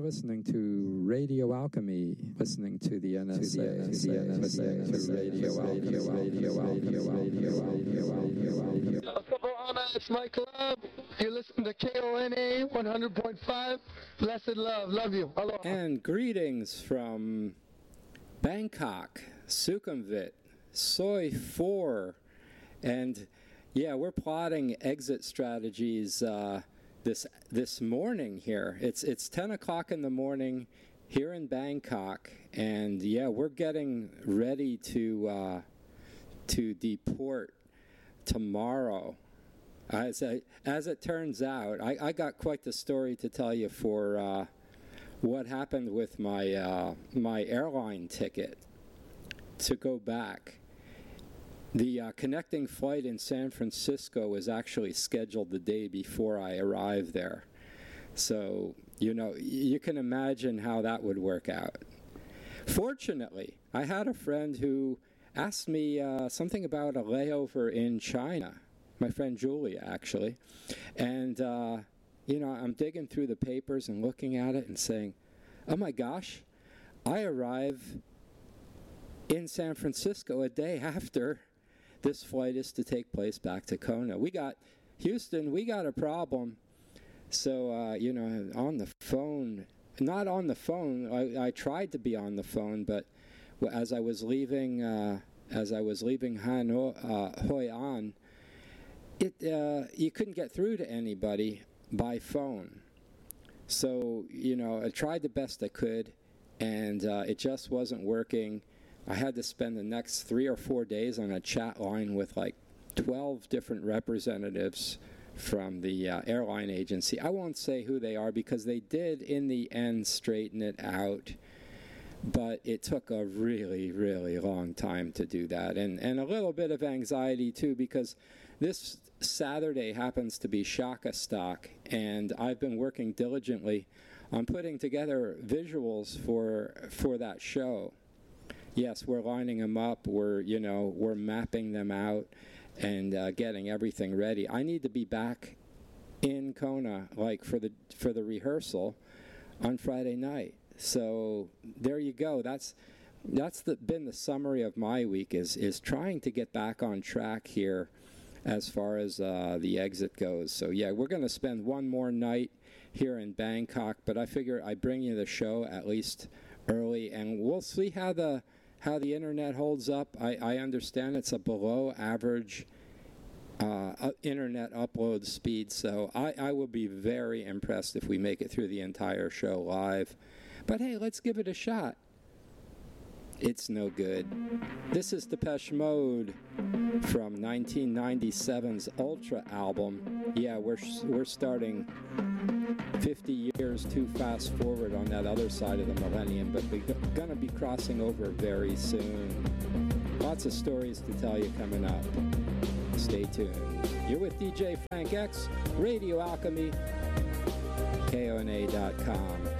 listening to Radio Alchemy, listening to the NSA, listening to Radio Alchemy. It's Mike Love. You listen to KONA 100.5. Blessed love. Love you. Hello. And greetings from Bangkok, Sukhumvit, Soi 4. And yeah, we're plotting exit strategies this morning here. It's 10 o'clock in the morning here in Bangkok, and yeah, we're getting ready to deport tomorrow. As it turns out, I got quite the story to tell you for what happened with my my airline ticket to go back. The connecting flight in San Francisco was actually scheduled the day before I arrived there. So, you know, you can imagine how that would work out. Fortunately, I had a friend who asked me something about a layover in China. My friend Julia, actually. And, you know, I'm digging through the papers and looking at it and saying, oh my gosh, I arrive in San Francisco a day after this flight is to take place back to Kona. Houston, we got a problem. So, you know, on the phone, not on the phone, I tried to be on the phone, but as I was leaving Hoi An, you couldn't get through to anybody by phone. So, you know, I tried the best I could, and it just wasn't working. I had to spend the next 3 or 4 days on a chat line with like 12 different representatives from the airline agency. I won't say who they are because they did in the end straighten it out, but it took a really, really long time to do that, and a little bit of anxiety too, because this Saturday happens to be Shaka Stock, and I've been working diligently on putting together visuals for that show. Yes, we're lining them up. We're mapping them out and getting everything ready. I need to be back in Kona, like for the rehearsal on Friday night. So there you go. That's been the summary of my week is trying to get back on track here as far as the exit goes. So yeah, we're going to spend one more night here in Bangkok, but I figure I bring you the show at least early, and we'll see how the internet holds up. I understand it's a below average internet upload speed, so I will be very impressed if we make it through the entire show live. But hey, let's give it a shot. It's no good. This is Depeche Mode from 1997's Ultra album. Yeah, we're starting 50 years too fast forward on that other side of the millennium, but we're going to be crossing over very soon. Lots of stories to tell you coming up. Stay tuned. You're with DJ Frank X, Radio Alchemy, KONA.com.